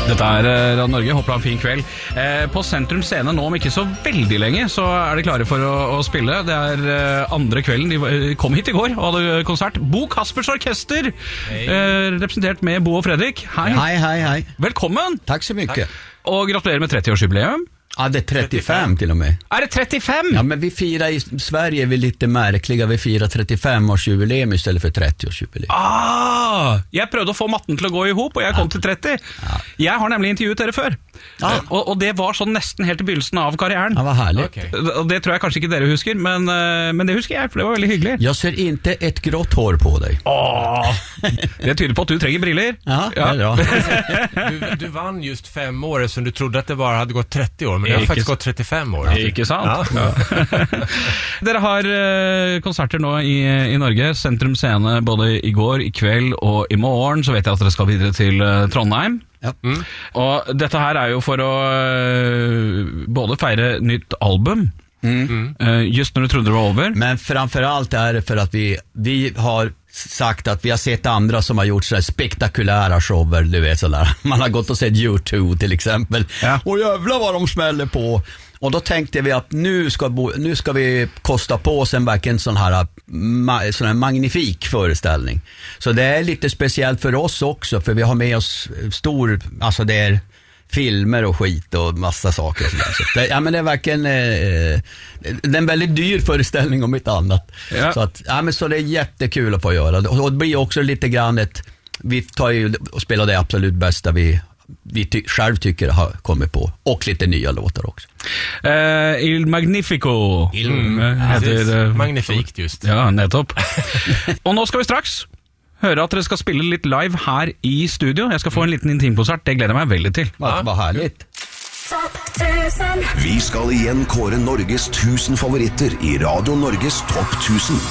Dette Radio Norge, håper du har en fin kveld. På Sentrum Scene nå om ikke så veldig lenge, så de klare for å spille. Det andre kvelden, de kom hit i går og hadde konsert. Bo Kaspers Orkester, representert med Bo og Fredrik. Hei. Hei. Velkommen. Tack så mycket. Og gratulerer med 30-årsjubileum. Ja, det 35 till och med. Det 35? Ja, men vi firar i Sverige, vi lite märkliga. Vi firar 35-årsjubileum istället för 30-årsjubileum. Jeg prøvde å få matten til å gå i hop, og jeg kom til 30. Jeg har nemlig intervjuet dere før. Og det var sånn nesten helt i begynnelsen av karrieren. Ja, vad härligt. Okay. Og det tror jeg kanskje ikke dere husker, men det husker jeg, for det var veldig hyggelig. Jag ser inte ett grått hår på dig. Det tyder på at du trenger briller. Ja. Du vann just 5 år som du trodde att det bara hade gått 30 år, men det har faktisk gått 35 år. Ikke sant? Ja. Dere har konserter nå i Norge, Sentrum Scene både i går, i kveld og i morgen, så vet jeg at dere skal videre til Trondheim. Ja. Og dette her jo for å både feire nytt album, just når du trodde det var over. Men framförallt det för att vi har sagt att vi har sett andra som har gjort så här spektakulära shower, du vet sådär. Man har gått och sett U2 till exempel. Ja. Och jävlar vad de smäller på. Och då tänkte vi att nu ska vi kosta på oss en sån här magnifik föreställning. Så det är lite speciellt för oss också, för vi har med oss alltså det är filmer och skit och massa saker. Så men det är verkligen det är en väldigt dyr föreställning om ett annat. Ja. Så att så det är jättekul att få göra. Och det blir också lite grann vi tar ju och spelar det absolut bästa vi själv tycker har kommit på, och lite nya låtar också. Il Magnifico. Magnifikt just. Ja, nettopp. Og nå skal vi straks høre at dere skal spille litt live her i studio. Jeg skal få en liten intimkonsert, det gleder jeg meg veldig til. Vad härligt. Vi skal igjen kåre Norges 1000 favoritter i Radio Norges Topp 1000.